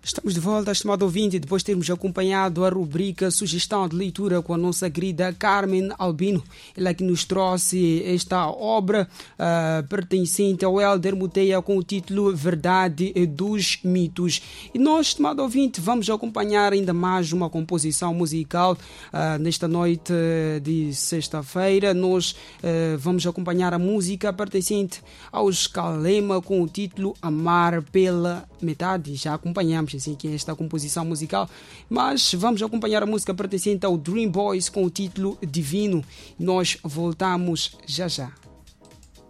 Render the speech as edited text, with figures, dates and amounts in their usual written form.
Estamos de volta, estimado ouvinte, depois de termos acompanhado a rubrica Sugestão de Leitura com a nossa querida Carmen Albino. Ela que nos trouxe esta obra pertencente ao Hélder Muteia com o título Verdade dos Mitos. E nós, estimado ouvinte, vamos acompanhar ainda mais uma composição musical nesta noite de sexta-feira. Nós vamos acompanhar a música pertencente aos Kalema com o título Amar pela Metade. Já acompanhamos assim que é esta composição musical, mas vamos acompanhar a música pertencente ao Dream Boys com o título Divino. Nós voltamos já já.